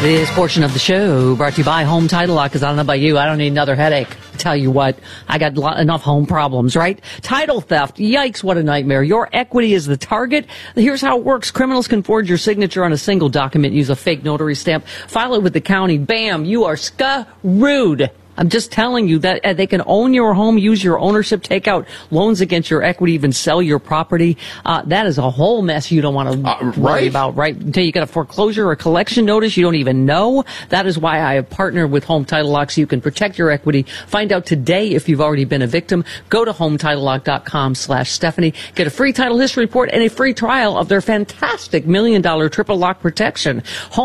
This portion of the show brought to you by Home Title Lock, because I don't know about you, I don't need another headache. I tell you what, I got enough home problems, right? Title theft, yikes, what a nightmare. Your equity is the target. Here's how it works. Criminals can forge your signature on a single document, use a fake notary stamp, file it with the county. Bam, you are screwed. I'm just telling you that they can own your home, use your ownership, take out loans against your equity, even sell your property. That is a whole mess you don't want to worry about, right? Until you get a foreclosure or collection notice, you don't even know. That is why I have partnered with Home Title Lock, so you can protect your equity. Find out today if you've already been a victim. Go to HometitleLock.com/Stephanie. Get a free title history report and a free trial of their fantastic $1 million triple lock protection.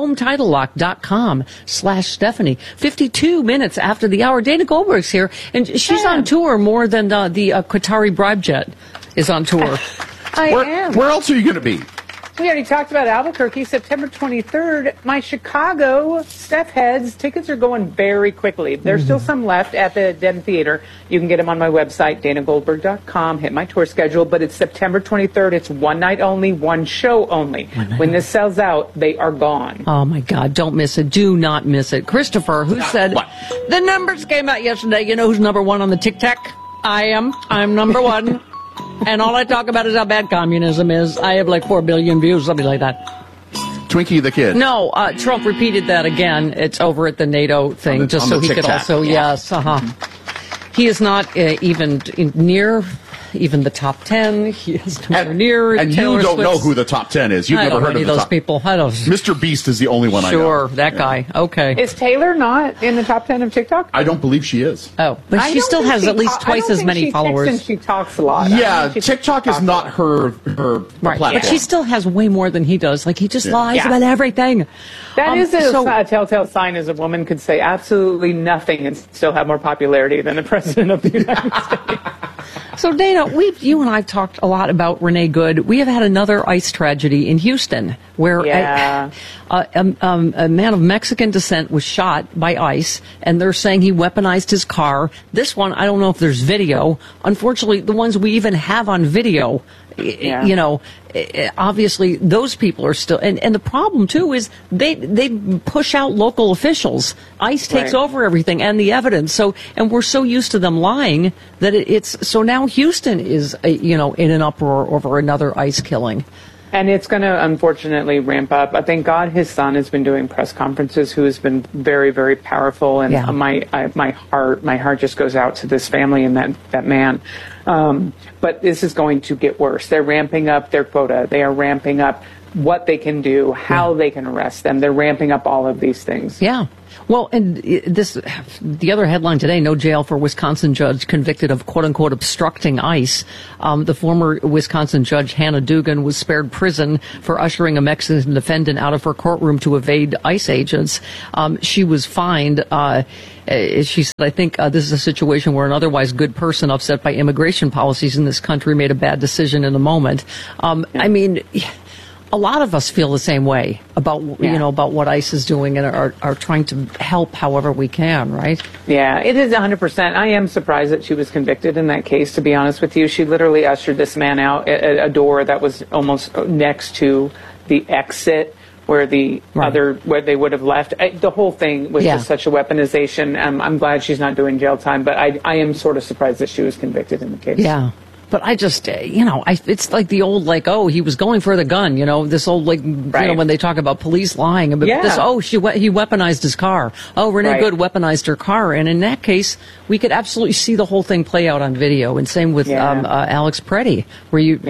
HometitleLock.com/Stephanie. 52 minutes after the hour. Dana Goldberg's here, and she's on tour more than the Qatari bribe jet is on tour. I am. Where else are you going to be? We already talked about Albuquerque, September 23rd. My Chicago Steph Heads tickets are going very quickly. There's still some left at the Den Theater. You can get them on my website, danagoldberg.com. Hit my tour schedule, but it's September 23rd. It's one night only, one show only. When this sells out, they are gone. Oh, my God. Don't miss it. Do not miss it. Christopher, who said the numbers came out yesterday. You know who's number one on the tic-tac? I am. I'm number one. And all I talk about is how bad communism is. I have like 4 billion views, something like that. Twinkie the Kid. No, Trump repeated that again. It's over at the NATO thing, just so he could also, yes, He is not even near even the top 10. He is nowhere near. And you don't know who the top 10 is. You've never heard of those people. I don't. Mr. Beast is the only one I know. Sure, that guy. Okay. Is Taylor not in the top 10 of TikTok? I don't believe she is. Oh, but she still has at least twice as many followers. And she talks a lot. Yeah, TikTok is not her right. platform. But she still has way more than he does. Like, he just lies about everything. That is a telltale sign, as a woman could say absolutely nothing and still have more popularity than the President of the United States. So, Dana, you and I have talked a lot about Renee Good. We have had another ICE tragedy in Houston where a man of Mexican descent was shot by ICE, and they're saying he weaponized his car. This one, I don't know if there's video. Unfortunately, the ones we even have on video, you know, obviously those people are still, and the problem too is they push out local officials. ICE takes over everything and the evidence. So, and we're so used to them lying that so now Houston is, in an uproar over another ICE killing. And it's going to, unfortunately, ramp up. I thank God his son has been doing press conferences, who has been very, very powerful. And my heart just goes out to this family and that man. But this is going to get worse. They're ramping up their quota. They are ramping up what they can do, how they can arrest them. They're ramping up all of these things. Yeah. Well, and the other headline today, no jail for Wisconsin judge convicted of, quote-unquote, obstructing ICE. The former Wisconsin judge, Hannah Dugan, was spared prison for ushering a Mexican defendant out of her courtroom to evade ICE agents. She was fined. She said, I think this is a situation where an otherwise good person upset by immigration policies in this country made a bad decision in the moment. I mean, a lot of us feel the same way about about what ICE is doing and are trying to help however we can, right? Yeah, it is 100%. I am surprised that she was convicted in that case, to be honest with you. She literally ushered this man out at a door that was almost next to the exit where where they would have left. The whole thing was just such a weaponization. I'm glad she's not doing jail time, but I am sort of surprised that she was convicted in the case. Yeah. But I just, it's like the old, he was going for the gun, this old, when they talk about police lying. But he weaponized his car. Oh, Renee Good weaponized her car. And in that case, we could absolutely see the whole thing play out on video. And same with Alex Preddy, where you...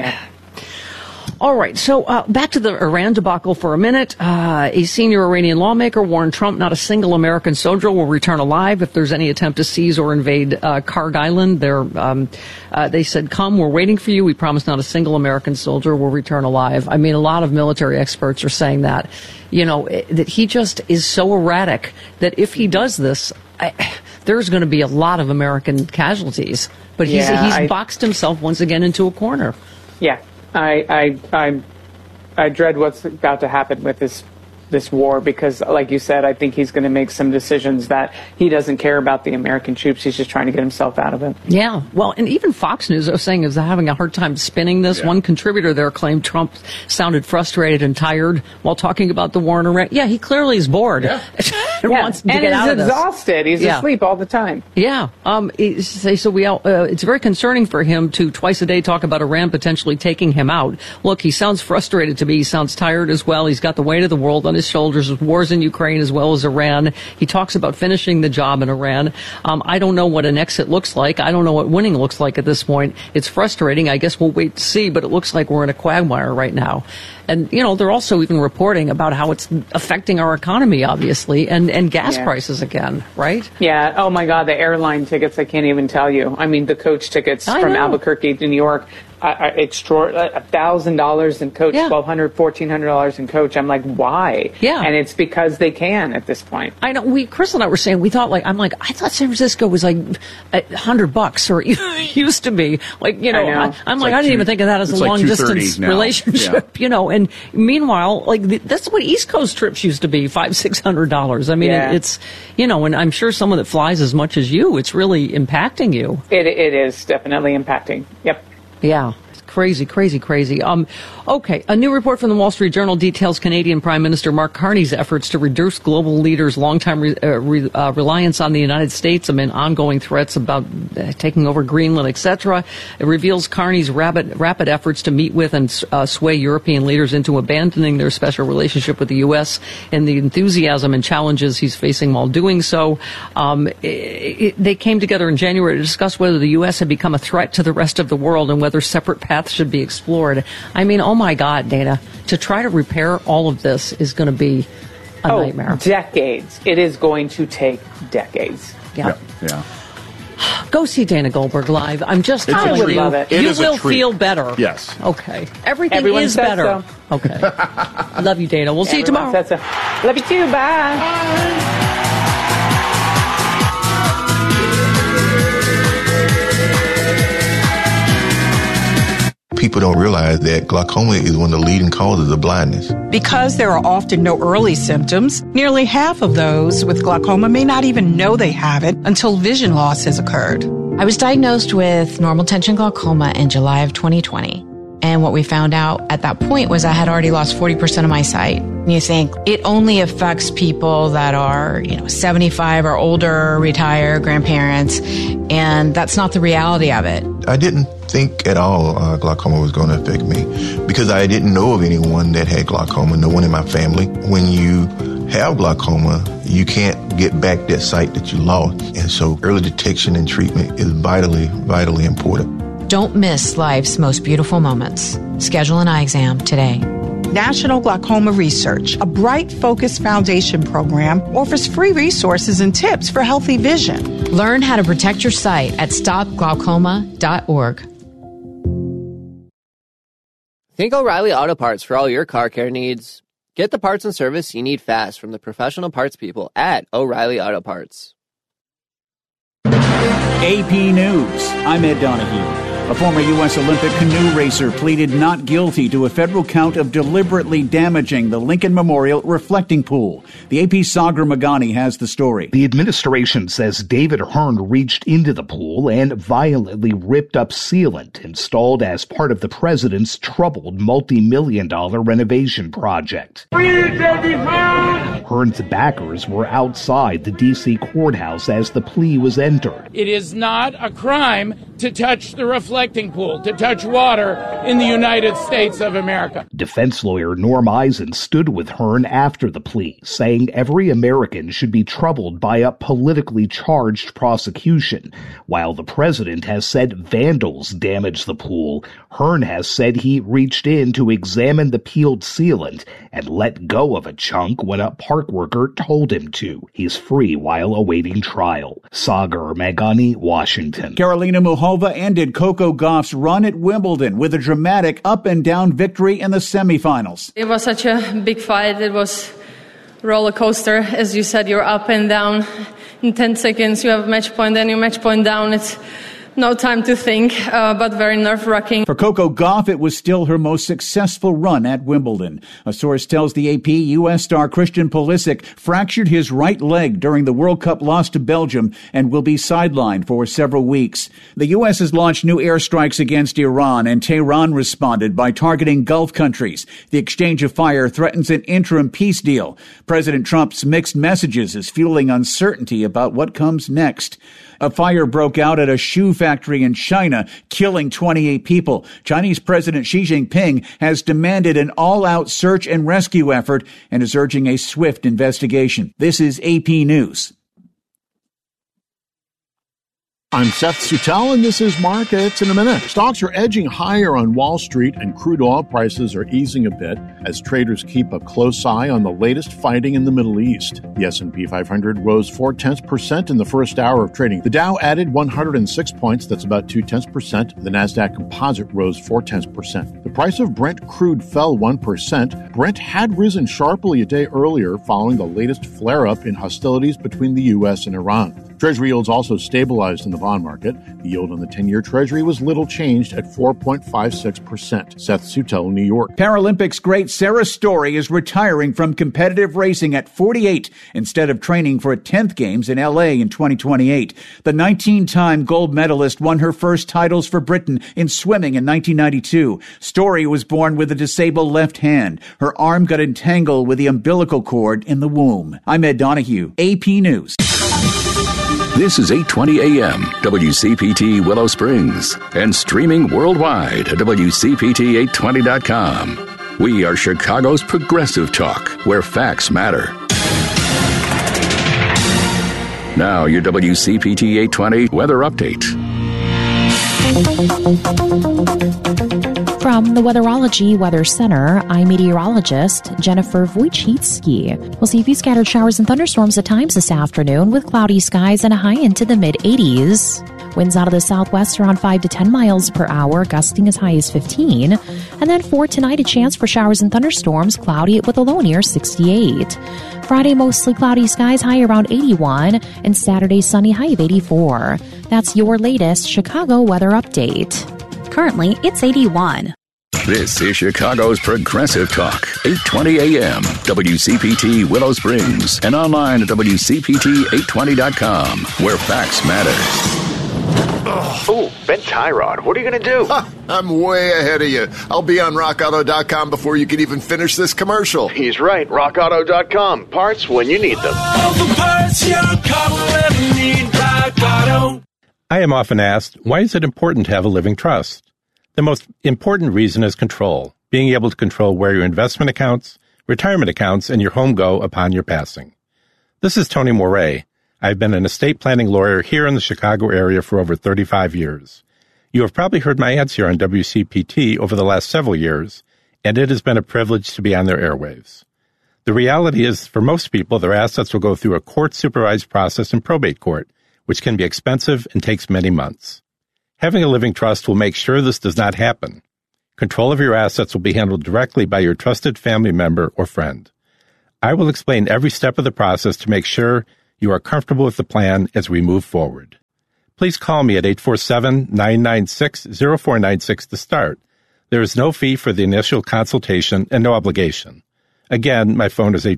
All right, so back to the Iran debacle for a minute. A senior Iranian lawmaker warned Trump not a single American soldier will return alive if there's any attempt to seize or invade Kharg Island. They said, come, we're waiting for you. We promise not a single American soldier will return alive. I mean, a lot of military experts are saying that, that he just is so erratic that if he does this, there's going to be a lot of American casualties. But he's boxed himself once again into a corner. Yeah. I dread what's about to happen with his this war, because, like you said, I think he's going to make some decisions that he doesn't care about the American troops. He's just trying to get himself out of it. Yeah, well, and even Fox News was saying is having a hard time spinning this. One contributor there claimed Trump sounded frustrated and tired while talking about the war in Iran. Yeah, he clearly is bored. Wants to get out of this. And he's exhausted. He's asleep all the time. Yeah. It's very concerning for him to twice a day talk about Iran potentially taking him out. Look, he sounds frustrated to me. He sounds tired as well. He's got the weight of the world on his shoulders with wars in Ukraine as well as Iran. He talks about finishing the job in Iran. I don't know what an exit looks like. I don't know what winning looks like at this point. It's frustrating. I guess we'll wait to see, but it looks like we're in a quagmire right now. And, they're also even reporting about how it's affecting our economy, obviously, and gas prices again, right? Yeah. Oh, my God. The airline tickets, I can't even tell you. I mean, the coach tickets from Albuquerque to New York, $1,000 in coach, $1,200, $1,400 in coach. I'm like, why? Yeah. And it's because they can at this point. I know. Chris and I were saying, I thought San Francisco was like $100 or it used to be. I didn't even think of that as a long distance relationship, and meanwhile, that's what East Coast trips used to be, $500-600. I mean, it's, and I'm sure someone that flies as much as you, it's really impacting you. It is definitely impacting. Yep. Yeah. Crazy. Okay. A new report from the Wall Street Journal details Canadian Prime Minister Mark Carney's efforts to reduce global leaders' longtime reliance on the United States amid ongoing threats about taking over Greenland, etc. It reveals Carney's rapid efforts to meet with and sway European leaders into abandoning their special relationship with the U.S. and the enthusiasm and challenges he's facing while doing so. They came together in January to discuss whether the U.S. had become a threat to the rest of the world and whether separate paths should be explored. I mean, oh my God, Dana, to try to repair all of this is going to be a nightmare. Decades. It is going to take decades. Yeah. Go see Dana Goldberg live. I'm just telling you, you will feel better. Yes. Okay. Everyone is better. So. Okay. Love you, Dana. We'll see you tomorrow. Love you too. Bye. People don't realize that glaucoma is one of the leading causes of blindness. Because there are often no early symptoms, nearly half of those with glaucoma may not even know they have it until vision loss has occurred. I was diagnosed with normal tension glaucoma in July of 2020. And what we found out at that point was I had already lost 40% of my sight. And you think it only affects people that are, 75 or older, retired, grandparents. And that's not the reality of it. I didn't think at all glaucoma was going to affect me because I didn't know of anyone that had glaucoma, no one in my family. When you have glaucoma, you can't get back that sight that you lost. And so early detection and treatment is vitally, vitally important. Don't miss life's most beautiful moments. Schedule an eye exam today. National Glaucoma Research, a Bright Focus Foundation program, offers free resources and tips for healthy vision. Learn how to protect your sight at stopglaucoma.org. Think O'Reilly Auto Parts for all your car care needs. Get the parts and service you need fast from the professional parts people at O'Reilly Auto Parts. AP News. I'm Ed Donahue. A former U.S. Olympic canoe racer pleaded not guilty to a federal count of deliberately damaging the Lincoln Memorial reflecting pool. The AP's Sagar Meghani has the story. The administration says David Hearn reached into the pool and violently ripped up sealant installed as part of the president's troubled multi-million-dollar renovation project. Hearn's backers were outside the D.C. courthouse as the plea was entered. It is not a crime to touch the reflecting pool, to touch water in the United States of America. Defense lawyer Norm Eisen stood with Hearn after the plea, saying every American should be troubled by a politically charged prosecution. While the president has said vandals damaged the pool, Hearn has said he reached in to examine the peeled sealant and let go of a chunk when a park worker told him to. He's free while awaiting trial. Sagar Meghani, Washington. Carolina Muhova ended Coco Gauff's run at Wimbledon with a dramatic up-and-down victory in the semifinals. It was such a big fight. It was a roller coaster. As you said, you're up and down. In 10 seconds, you have a match point, then your match point down. It's no time to think, but very nerve-wracking. For Coco Gauff, it was still her most successful run at Wimbledon. A source tells the AP U.S. star Christian Pulisic fractured his right leg during the World Cup loss to Belgium and will be sidelined for several weeks. The U.S. has launched new airstrikes against Iran, and Tehran responded by targeting Gulf countries. The exchange of fire threatens an interim peace deal. President Trump's mixed messages is fueling uncertainty about what comes next. A fire broke out at a shoe factory in China, killing 28 people. Chinese President Xi Jinping has demanded an all-out search and rescue effort and is urging a swift investigation. This is AP News. I'm Seth Suttel, and this is Markets in a Minute. Stocks are edging higher on Wall Street, and crude oil prices are easing a bit as traders keep a close eye on the latest fighting in the Middle East. The S&P 500 rose 0.4% in the first hour of trading. The Dow added 106 points, that's about 0.2%. The Nasdaq Composite rose 0.4%. The price of Brent crude fell 1%. Brent had risen sharply a day earlier following the latest flare-up in hostilities between the U.S. and Iran. Treasury yields also stabilized in the bond market. The yield on the 10-year Treasury was little changed at 4.56%. Seth Suttel, New York. Paralympics great Sarah Story is retiring from competitive racing at 48 instead of training for 10th Games in LA in 2028. The 19-time gold medalist won her first titles for Britain in swimming in 1992. Story was born with a disabled left hand. Her arm got entangled with the umbilical cord in the womb. I'm Ed Donahue, AP News. This is 820 AM, WCPT Willow Springs, and streaming worldwide at WCPT820.com. We are Chicago's progressive talk, where facts matter. Now, your WCPT 820 weather update. From the Weatherology Weather Center, I'm meteorologist Jennifer Wojcicki. We'll see a few scattered showers and thunderstorms at times this afternoon with cloudy skies and a high into the mid-80s. Winds out of the southwest around 5 to 10 miles per hour, gusting as high as 15. And then for tonight, a chance for showers and thunderstorms, cloudy with a low near 68. Friday, mostly cloudy skies, high around 81. And Saturday, sunny, high of 84. That's your latest Chicago weather update. Currently, it's 81. This is Chicago's Progressive Talk, 820 AM, WCPT Willow Springs, and online at WCPT820.com, where facts matter. Oh, Ben Tyrod, what are you going to do? I'm way ahead of you. I'll be on RockAuto.com before you can even finish this commercial. He's right, RockAuto.com. Parts when you need them. All the parts your car will ever need, Rock Auto. I am often asked, why is it important to have a living trust? The most important reason is control, being able to control where your investment accounts, retirement accounts, and your home go upon your passing. This is Tony Moret. I've been an estate planning lawyer here in the Chicago area for over 35 years. You have probably heard my ads here on WCPT over the last several years, and it has been a privilege to be on their airwaves. The reality is, for most people, their assets will go through a court-supervised process in probate court, which can be expensive and takes many months. Having a living trust will make sure this does not happen. Control of your assets will be handled directly by your trusted family member or friend. I will explain every step of the process to make sure you are comfortable with the plan as we move forward. Please call me at 847-996-0496 to start. There is no fee for the initial consultation and no obligation. Again, my phone is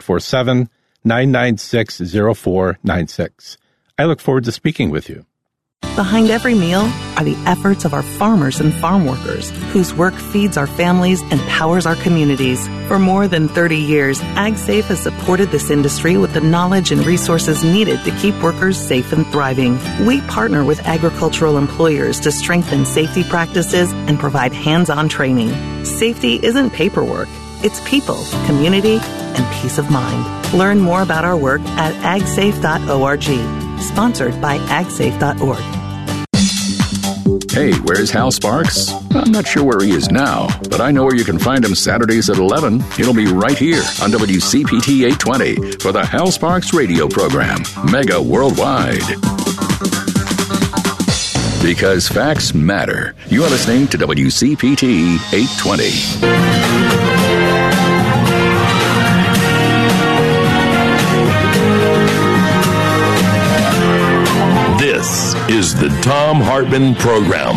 847-996-0496. I look forward to speaking with you. Behind every meal are the efforts of our farmers and farm workers, whose work feeds our families and powers our communities. For more than 30 years, AgSafe has supported this industry with the knowledge and resources needed to keep workers safe and thriving. We partner with agricultural employers to strengthen safety practices and provide hands-on training. Safety isn't paperwork. It's people, community, and peace of mind. Learn more about our work at agsafe.org. Sponsored by agsafe.org. Hey, where's Hal Sparks? I'm not sure where he is now, but I know where you can find him Saturdays at 11. He'll be right here on WCPT 820 for the Hal Sparks radio program, Mega Worldwide. Because facts matter. You are listening to WCPT 820. This is is the Thom Hartmann Program.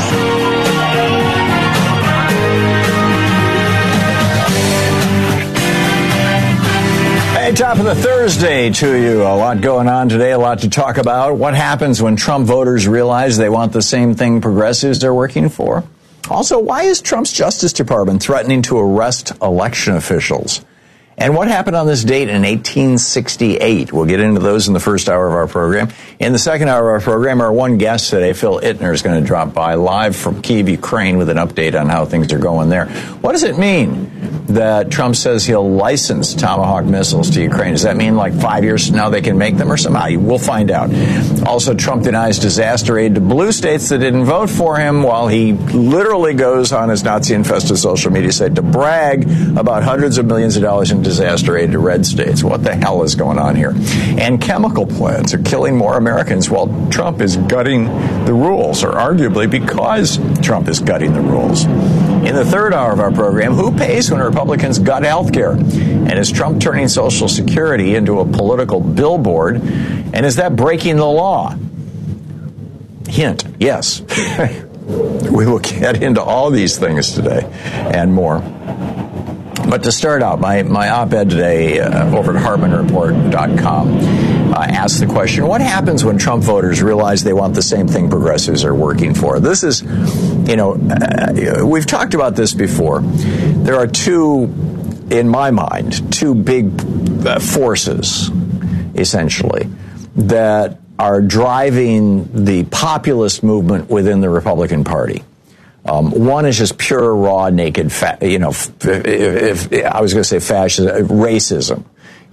Hey, top of the Thursday to you. A lot going on today, a lot to talk about. What happens when Trump voters realize they want the same thing progressives are working for? Also, why is Trump's Justice Department threatening to arrest election officials? And what happened on this date in 1868? We'll get into those in the first hour of our program. In the second hour of our program, our one guest today, Phil Ittner, is going to drop by live from Kyiv, Ukraine, with an update on how things are going there. What does it mean that Trump says he'll license Tomahawk missiles to Ukraine? Does that mean like 5 years from now they can make them or somehow? We'll find out. Also, Trump denies disaster aid to blue states that didn't vote for him, while he literally goes on his Nazi-infested social media site to brag about hundreds of millions of dollars in disaster aid to red states. What the hell is going on here? And chemical plants are killing more Americans while Trump is gutting the rules, or arguably because Trump is gutting the rules. In the third hour of our program, who pays when Republicans gut health care? And is Trump turning Social Security into a political billboard? And is that breaking the law? Hint, yes. We will get into all these things today and more. But to start out, my op-ed today over at HartmannReport.com asks the question, what happens when Trump voters realize they want the same thing progressives are working for? This is, we've talked about this before. There are in my mind, two big forces, essentially, that are driving the populist movement within the Republican Party. One is just pure, raw, naked, if I was going to say fascism, racism,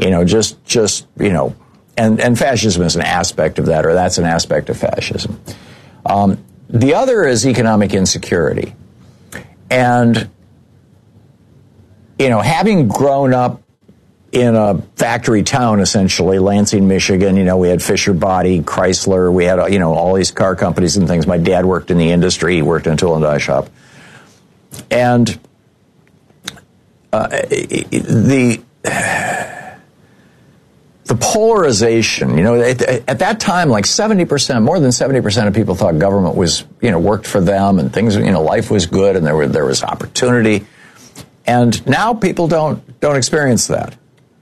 and fascism is an aspect of that, or that's an aspect of fascism. The other is economic insecurity. And, having grown up in a factory town, essentially, Lansing, Michigan, we had Fisher Body, Chrysler, we had, all these car companies and things. My dad worked in the industry. He worked in a tool and die shop. And the polarization, at that time, like 70%, more than 70% of people thought government was, worked for them and things, life was good and there was opportunity. And now people don't experience that.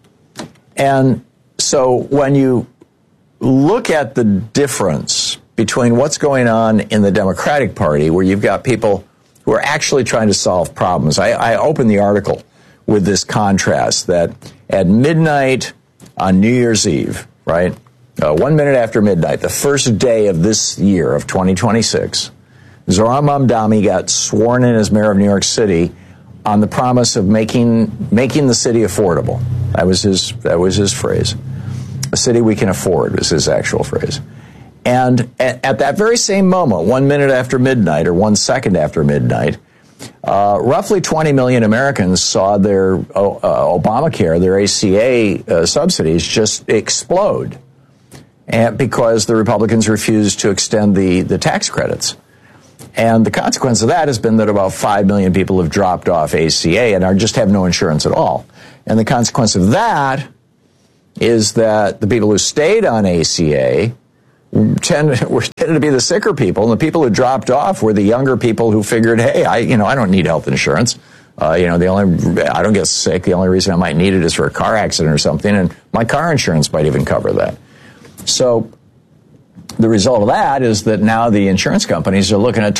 And so when you look at the difference between what's going on in the Democratic Party, where you've got people who are actually trying to solve problems. I opened the article with this contrast that at midnight on New Year's Eve, right, 1 minute after midnight, the first day of this year of 2026, Zohran Mamdani got sworn in as mayor of New York City on the promise of making the city affordable. That was his phrase. A city we can afford was his actual phrase. And at that very same moment, 1 minute after midnight, or 1 second after midnight, roughly 20 million Americans saw their Obamacare, their ACA subsidies just explode, and because the Republicans refused to extend the tax credits. And the consequence of that has been that about 5 million people have dropped off ACA and just have no insurance at all. And the consequence of that is that the people who stayed on ACA tended to be the sicker people, and the people who dropped off were the younger people who figured, hey, I don't need health insurance. I don't get sick. The only reason I might need it is for a car accident or something, and my car insurance might even cover that. So the result of that is that now the insurance companies are looking at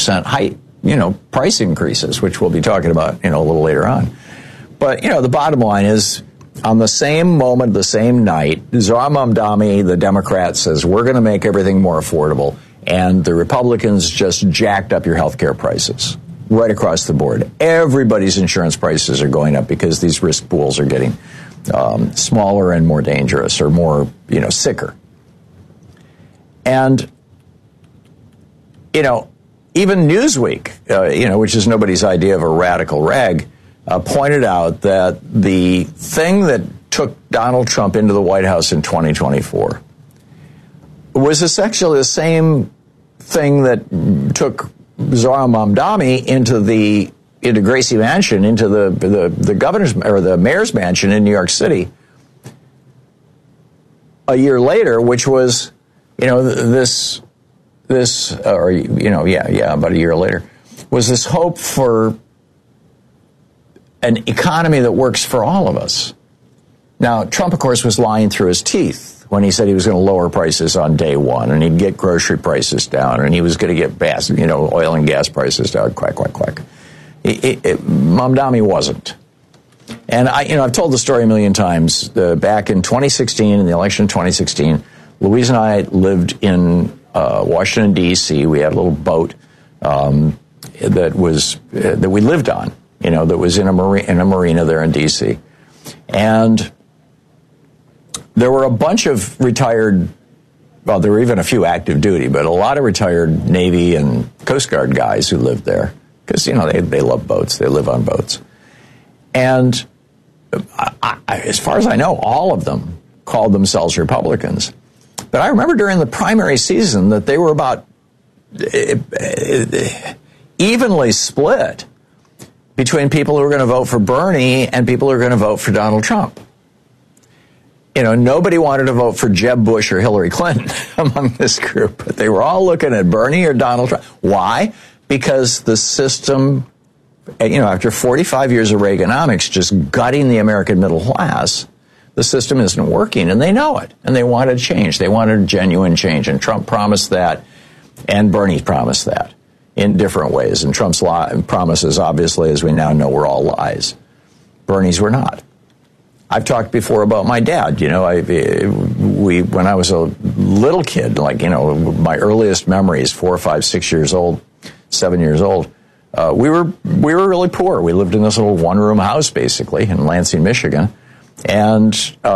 20% price increases, which we'll be talking about, a little later on. But, the bottom line is, on the same moment, the same night, Zohran Mamdani, the Democrat, says, we're going to make everything more affordable. And the Republicans just jacked up your health care prices right across the board. Everybody's insurance prices are going up because these risk pools are getting smaller and more dangerous, or more, sicker. And, even Newsweek, which is nobody's idea of a radical rag, pointed out that the thing that took Donald Trump into the White House in 2024 was essentially the same thing that took Zohran Mamdani into Gracie Mansion, into the governor's or the mayor's mansion in New York City a year later, which was, this about a year later, was this hope for an economy that works for all of us. Now, Trump, of course, was lying through his teeth when he said he was going to lower prices on day one, and he'd get grocery prices down, and he was going to get oil and gas prices down, quack, quack, quack. Mamdani wasn't. And I've told the story a million times. Back in 2016, in the election of 2016, Louise and I lived in Washington, D.C. We had a little boat that we lived on, that was in a marina there in D.C. And there were a bunch of retired, well, there were even a few active duty, but a lot of retired Navy and Coast Guard guys who lived there because, they love boats. They live on boats. And as far as I know, all of them called themselves Republicans. But I remember during the primary season that they were about evenly split between people who were going to vote for Bernie and people who were going to vote for Donald Trump. Nobody wanted to vote for Jeb Bush or Hillary Clinton among this group, but they were all looking at Bernie or Donald Trump. Why? Because the system, after 45 years of Reaganomics just gutting the American middle class, the system isn't working, and they know it, and they wanted change. They wanted genuine change, and Trump promised that, and Bernie promised that in different ways. And Trump's promises, obviously, as we now know, were all lies. Bernie's were not. I've talked before about my dad. When I was a little kid, my earliest memories, 4, 5, 6 years old, 7 years old, we were really poor. We lived in this little one-room house, basically, in Lansing, Michigan. And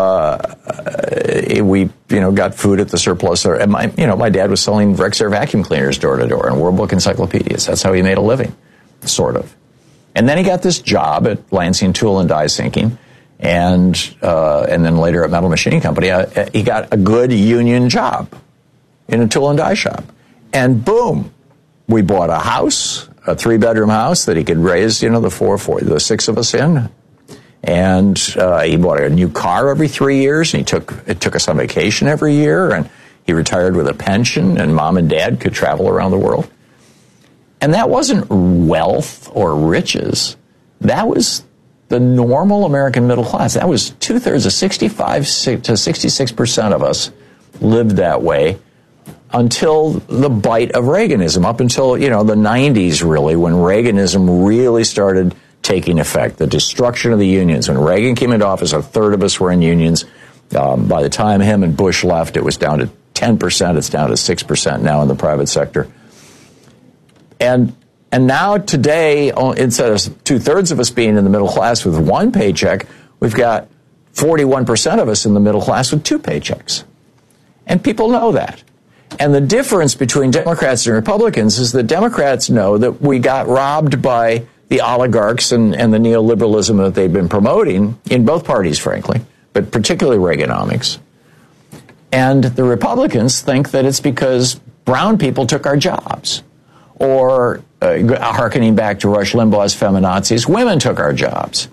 we got food at the surplus. And my dad was selling Rexair vacuum cleaners door to door and World Book encyclopedias. That's how he made a living, sort of. And then he got this job at Lansing Tool and Die Sinking, and then later at Metal Machining Company. He got a good union job in a tool and die shop, and boom, we bought a house, a 3-bedroom house that he could raise the 6 of us in. And he bought a new car every 3 years, and it took us on vacation every year, and he retired with a pension, and Mom and Dad could travel around the world. And that wasn't wealth or riches. That was the normal American middle class. That was 2/3 of 65 to 66% of us lived that way until the bite of Reaganism, up until, the 90s, really, when Reaganism really started taking effect, the destruction of the unions. When Reagan came into office, 1/3 of us were in unions. By the time him and Bush left, it was down to 10%. It's down to 6% now in the private sector. And now today, instead of 2/3 of us being in the middle class with one paycheck, we've got 41% of us in the middle class with 2 paychecks. And people know that. And the difference between Democrats and Republicans is that Democrats know that we got robbed by the oligarchs and the neoliberalism that they've been promoting in both parties, frankly, but particularly Reaganomics. And the Republicans think that it's because brown people took our jobs. Or, hearkening back to Rush Limbaugh's feminazis, women took our jobs.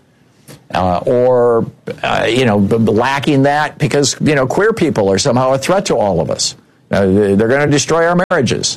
Lacking that because, queer people are somehow a threat to all of us. They're going to destroy our marriages.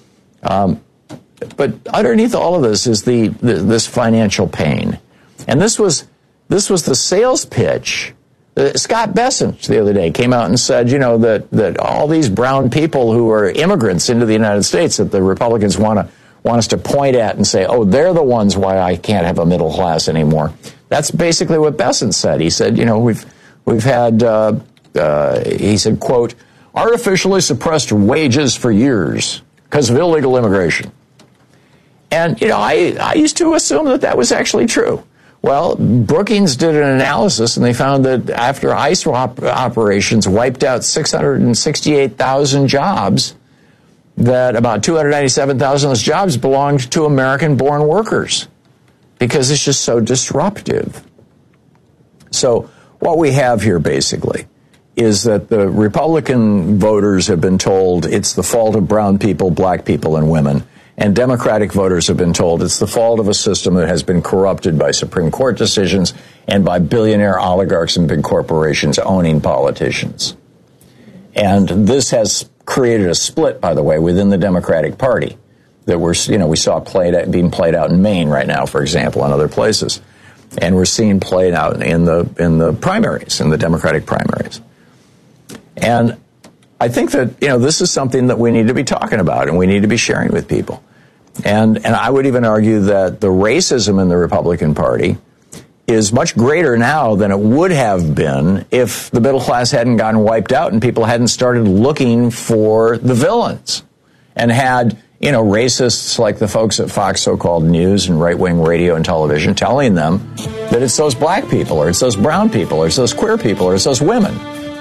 But underneath all of this is this financial pain. And this was the sales pitch. Scott Bessent the other day came out and said, that all these brown people who are immigrants into the United States that the Republicans want us to point at and say, oh, they're the ones why I can't have a middle class anymore. That's basically what Bessent said. He said, we've had, he said, quote, artificially suppressed wages for years because of illegal immigration. And, I used to assume that was actually true. Well, Brookings did an analysis, and they found that after ICE operations wiped out 668,000 jobs, that about 297,000 of those jobs belonged to American-born workers because it's just so disruptive. So what we have here, basically, is that the Republican voters have been told it's the fault of brown people, black people, and women. And Democratic voters have been told it's the fault of a system that has been corrupted by Supreme Court decisions and by billionaire oligarchs and big corporations owning politicians. And this has created a split, by the way, within the Democratic Party that we saw being played out in Maine right now, for example, and other places. And we're seeing played out in the primaries, in the Democratic primaries. And I think that, this is something that we need to be talking about and we need to be sharing with people. And I would even argue that the racism in the Republican Party is much greater now than it would have been if the middle class hadn't gotten wiped out and people hadn't started looking for the villains and had, racists like the folks at Fox So-Called News and right-wing radio and television telling them that it's those black people or it's those brown people or it's those queer people or it's those women.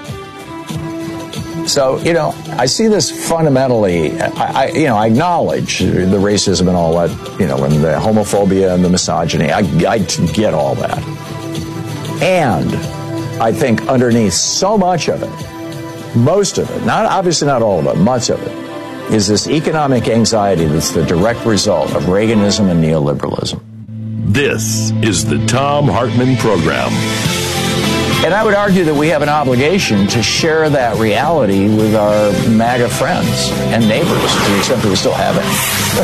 So, I see this fundamentally, I acknowledge the racism and all that, and the homophobia and the misogyny. I get all that. And I think underneath so much of it, most of it, obviously not all of it, much of it, is this economic anxiety that's the direct result of Reaganism and neoliberalism. This is the Thom Hartmann Program. And I would argue that we have an obligation to share that reality with our MAGA friends and neighbors, to the extent that we still have it.